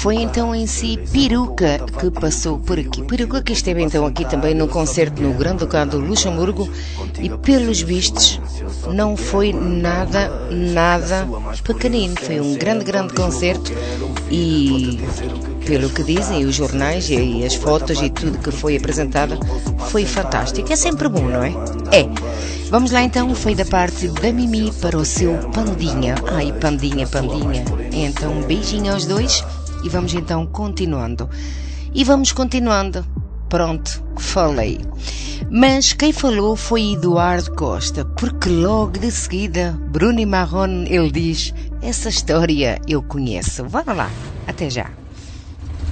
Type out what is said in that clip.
foi então em si Peruca que passou por aqui. Peruca que esteve então aqui também no concerto no Grande Ducado do Luxemburgo e pelos vistos não foi nada pequenino. Foi um grande concerto e pelo que dizem os jornais e as fotos e tudo que foi apresentado, foi fantástico. É sempre bom, não é? É. Vamos lá então, foi da parte da Mimi para o seu Pandinha. Ai, Pandinha. Então, um beijinho aos dois e vamos então continuando. Pronto, falei. Mas quem falou foi Eduardo Costa, porque logo de seguida, Bruno e Marrone, ele diz, essa história eu conheço. Bora lá, até já.